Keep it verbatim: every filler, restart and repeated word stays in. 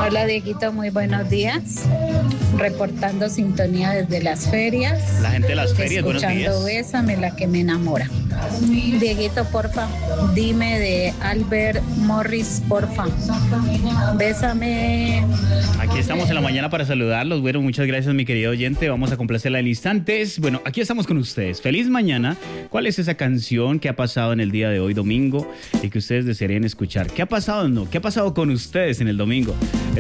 Hola Dieguito, muy buenos días. Reportando sintonía desde las ferias. La gente de las ferias, buenos días. Escuchando Bésame, la que me enamora. Dieguito, porfa, dime de Albert Morris, porfa. Bésame. Aquí estamos en la mañana para saludarlos. Bueno, muchas gracias, mi querido oyente. Vamos a complacerla en instantes. Bueno, aquí estamos con ustedes. Feliz mañana. ¿Cuál es esa canción que ha pasado en el día de hoy, domingo, y que ustedes desearían escuchar? ¿Qué ha pasado? No, ¿qué ha pasado con ustedes en el domingo?